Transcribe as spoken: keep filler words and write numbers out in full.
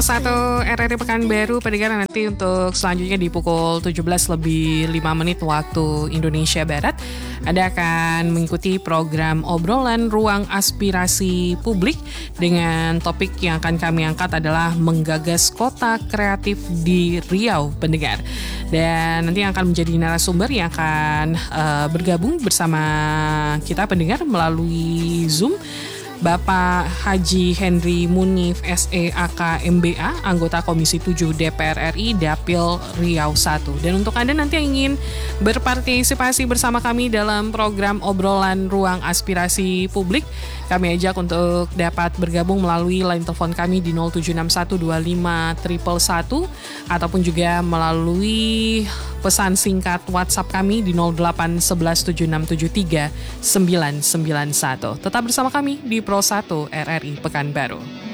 satu R R I Pekanbaru, pendengar, nanti untuk selanjutnya di pukul tujuh belas lebih lima menit waktu Indonesia Barat, Anda akan mengikuti program obrolan Ruang Aspirasi Publik dengan topik yang akan kami angkat adalah menggagas kota kreatif di Riau, pendengar. Dan nanti yang akan menjadi narasumber yang akan uh, bergabung bersama kita, pendengar, melalui Zoom, Bapak Haji Henry Munif S E A K M B A, anggota Komisi tujuh D P R R I Dapil Riau satu. Dan untuk Anda nanti yang ingin berpartisipasi bersama kami dalam program obrolan Ruang Aspirasi Publik, kami ajak untuk dapat bergabung melalui line telepon kami di nol tujuh enam satu dua lima satu satu satu ataupun juga melalui pesan singkat WhatsApp kami di nol delapan satu satu tujuh enam tujuh tiga sembilan sembilan satu. Tetap bersama kami di Pro satu R R I Pekanbaru.